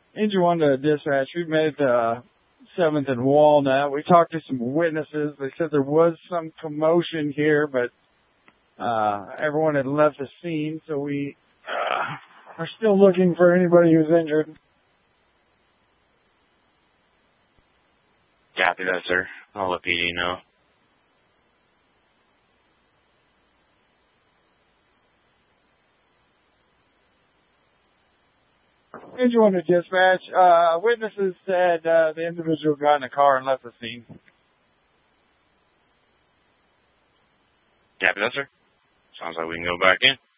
Engine 1 to dispatch. We made 7th and Walnut. We talked to some witnesses. They said there was some commotion here, but everyone had left the scene, so we are still looking for anybody who's injured. Copy that, sir. I'll let PD know. Engine 1 to dispatch. Witnesses said the individual got in a car and left the scene. Copy that, sir. Sounds like we can go back in.